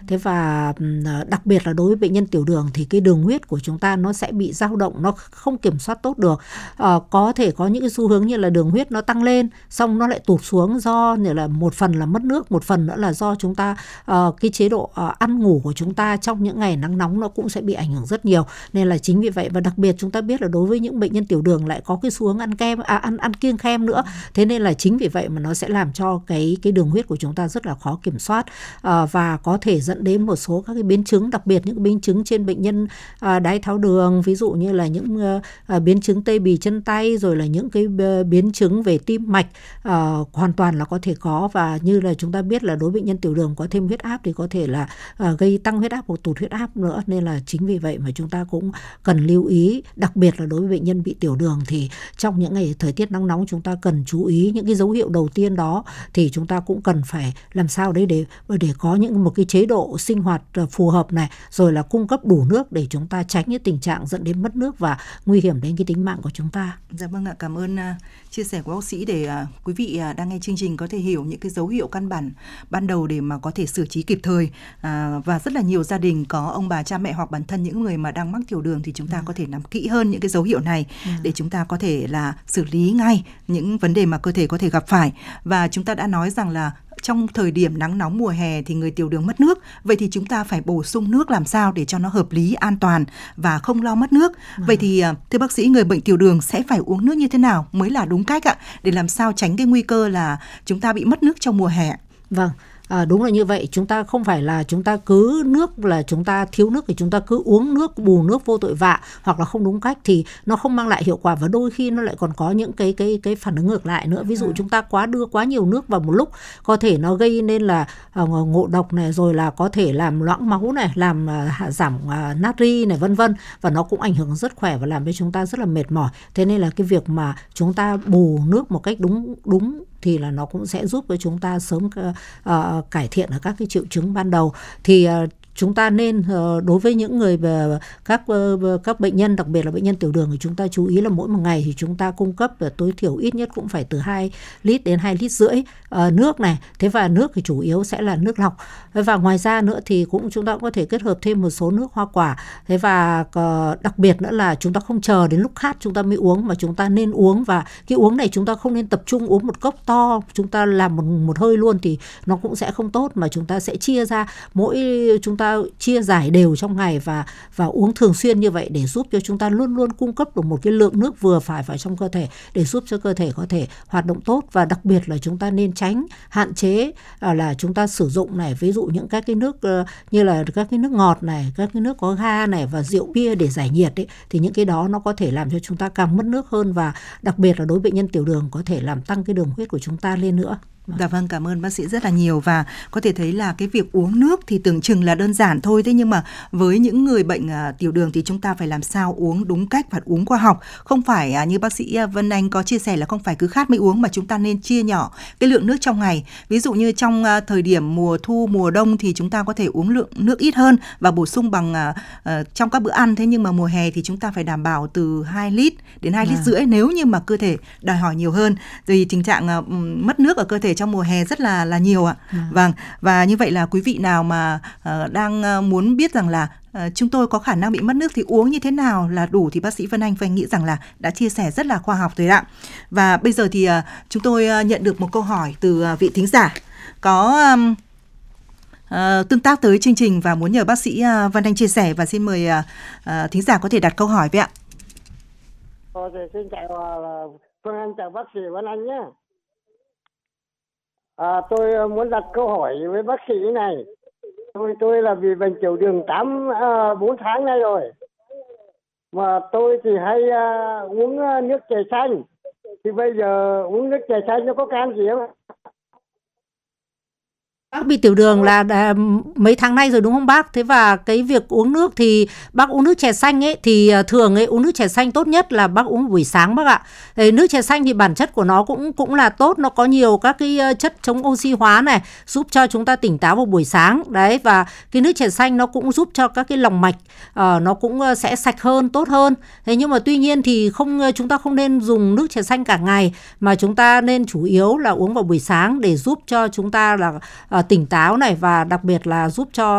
Thế và đặc biệt là đối với bệnh nhân tiểu đường thì cái đường huyết của chúng ta nó sẽ bị dao động, nó không kiểm soát tốt được. Có thể có những cái xu hướng như là đường huyết nó tăng lên xong nó lại tụt xuống, do như là một phần là mất nước, một phần nữa là do chúng ta cái chế độ ăn ngủ của chúng ta trong những ngày nắng nóng nó cũng sẽ bị ảnh hưởng rất nhiều. Nên là chính vì vậy, và đặc biệt chúng ta biết là đối với những bệnh nhân tiểu đường lại có cái xu hướng ăn kiêng khem nữa. Thế nên là chính vì vậy mà nó sẽ làm cho cái đường huyết của chúng ta rất là khó kiểm soát, và có thể dẫn đến một số các cái biến chứng, đặc biệt những biến chứng trên bệnh nhân đái tháo đường, ví dụ như là những biến chứng tê bì chân tay, rồi là những cái biến chứng về tim mạch hoàn toàn là có thể có. Và như là chúng ta biết là đối với bệnh nhân tiểu đường có thêm huyết áp thì có thể là gây tăng huyết áp hoặc tụt huyết áp nữa. Nên là chính vì vậy mà chúng ta cũng cần lưu ý, đặc biệt là đối với bệnh nhân bị tiểu đường thì trong những ngày thời tiết nắng nóng chúng ta cần chú ý những cái dấu hiệu đầu tiên đó, thì chúng ta cũng cần phải làm sao đấy để có một cái chế độ sinh hoạt phù hợp này, rồi là cung cấp đủ nước để chúng ta tránh những tình trạng dẫn đến mất nước và nguy hiểm đến cái tính mạng của chúng ta. Dạ vâng ạ, cảm ơn chia sẻ của bác sĩ để quý vị đang nghe chương trình có thể hiểu những cái dấu hiệu căn bản ban đầu để mà có thể xử trí kịp thời. Và rất là nhiều gia đình có ông bà cha mẹ hoặc bản thân những người mà đang mắc tiểu đường thì chúng ta có thể nắm kỹ hơn những cái dấu hiệu này để chúng ta có thể là xử lý ngay những vấn đề mà cơ thể có thể gặp phải. Và chúng ta đã nói rằng là trong thời điểm nắng nóng mùa hè thì người tiểu đường mất nước. Vậy thì chúng ta phải bổ sung nước làm sao để cho nó hợp lý, an toàn và không lo mất nước. Vậy thì thưa bác sĩ, người bệnh tiểu đường sẽ phải uống nước như thế nào mới là đúng cách ạ, để làm sao tránh cái nguy cơ là chúng ta bị mất nước trong mùa hè? Vâng. Đúng là như vậy, chúng ta không phải là chúng ta cứ nước là chúng ta thiếu nước thì chúng ta cứ uống nước, bù nước vô tội vạ hoặc là không đúng cách thì nó không mang lại hiệu quả, và đôi khi nó lại còn có những cái phản ứng ngược lại nữa. Ví dụ chúng ta đưa quá nhiều nước vào một lúc có thể nó gây nên là ngộ độc này, rồi là có thể làm loãng máu này, làm giảm natri này, vân vân, và nó cũng ảnh hưởng rất khỏe và làm cho chúng ta rất là mệt mỏi. Thế nên là cái việc mà chúng ta bù nước một cách đúng thì là nó cũng sẽ giúp cho chúng ta sớm cải thiện ở các cái triệu chứng ban đầu. Thì chúng ta nên đối với những người các bệnh nhân, đặc biệt là bệnh nhân tiểu đường, thì chúng ta chú ý là mỗi một ngày thì chúng ta cung cấp tối thiểu ít nhất cũng phải từ 2 lít đến 2,5 lít nước này. Thế và nước thì chủ yếu sẽ là nước lọc. Và ngoài ra nữa thì chúng ta cũng có thể kết hợp thêm một số nước hoa quả. Thế và đặc biệt nữa là chúng ta không chờ đến lúc khát chúng ta mới uống, mà chúng ta nên uống, và cái uống này chúng ta không nên tập trung uống một cốc to, chúng ta làm một hơi luôn thì nó cũng sẽ không tốt, mà chúng ta sẽ chia ra, chúng ta chia giải đều trong ngày và uống thường xuyên như vậy để giúp cho chúng ta luôn luôn cung cấp được một cái lượng nước vừa phải vào trong cơ thể để giúp cho cơ thể có thể hoạt động tốt. Và đặc biệt là chúng ta nên hạn chế là chúng ta sử dụng này, ví dụ những các cái nước như là các cái nước ngọt này, các cái nước có ga này và rượu bia để giải nhiệt ấy, thì những cái đó nó có thể làm cho chúng ta càng mất nước hơn, và đặc biệt là đối với bệnh nhân tiểu đường có thể làm tăng cái đường huyết của chúng ta lên nữa. Dạ vâng, cảm ơn bác sĩ rất là nhiều. Và có thể thấy là cái việc uống nước thì tưởng chừng là đơn giản thôi, thế nhưng mà với những người bệnh tiểu đường thì chúng ta phải làm sao uống đúng cách và uống khoa học. Không phải như bác sĩ Vân Anh có chia sẻ là không phải cứ khát mới uống, mà chúng ta nên chia nhỏ cái lượng nước trong ngày. Ví dụ như trong thời điểm mùa thu, mùa đông thì chúng ta có thể uống lượng nước ít hơn và bổ sung bằng trong các bữa ăn. Thế nhưng mà mùa hè thì chúng ta phải đảm bảo từ 2 lít đến 2,5 lít nếu như mà cơ thể đòi hỏi nhiều hơn. Vì tình trạng mất nước ở cơ thể trong mùa hè rất là nhiều ạ. Vâng, và như vậy là quý vị nào mà đang muốn biết rằng là chúng tôi có khả năng bị mất nước thì uống như thế nào là đủ thì bác sĩ Vân Anh nghĩ rằng là đã chia sẻ rất là khoa học rồi ạ. Và bây giờ thì chúng tôi nhận được một câu hỏi từ vị thính giả có tương tác tới chương trình và muốn nhờ bác sĩ Vân Anh chia sẻ, và xin mời thính giả có thể đặt câu hỏi với ạ. Xin chào Vân Anh, chào bác sĩ Vân Anh nhé. Tôi muốn đặt câu hỏi với bác sĩ này. Tôi là bị bệnh tiểu đường 4 tháng nay rồi. Mà tôi thì hay uống nước chè xanh. Thì bây giờ uống nước chè xanh nó có can gì không? Bác bị tiểu đường là mấy tháng nay rồi đúng không bác? Thế và cái việc uống nước thì bác uống nước chè xanh ấy thì thường ấy uống nước chè xanh tốt nhất là bác uống buổi sáng bác ạ. Nước chè xanh thì bản chất của nó cũng là tốt, nó có nhiều các cái chất chống oxy hóa này, giúp cho chúng ta tỉnh táo vào buổi sáng. Đấy, và cái nước chè xanh nó cũng giúp cho các cái lòng mạch nó cũng sẽ sạch hơn, tốt hơn. Thế nhưng mà tuy nhiên thì chúng ta không nên dùng nước chè xanh cả ngày, mà chúng ta nên chủ yếu là uống vào buổi sáng để giúp cho chúng ta là tỉnh táo này, và đặc biệt là giúp cho